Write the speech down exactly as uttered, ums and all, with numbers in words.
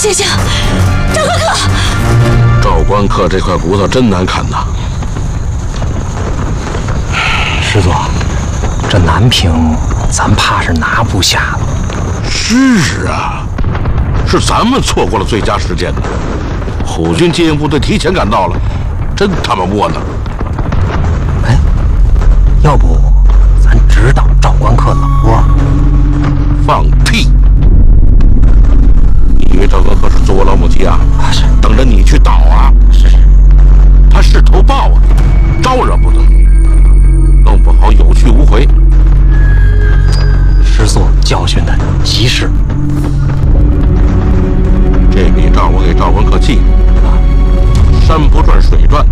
先生，赵官客， 赵官客这块骨头真难砍呐。 师座，这南平咱怕是拿不下了。 是啊，是咱们错过了最佳时间呢。虎军接应部队提前赶到了，真他妈窝囊。 哎，要不咱直捣赵官客老窝？ 放屁！你以为赵官客是坐老母鸡啊？ 啊是， 等着你去捣啊！ 是是， 他势头暴啊，招惹不得，弄不好有去无回。 师座教训他极是。 这笔账我给赵官客记了啊，山不转水转，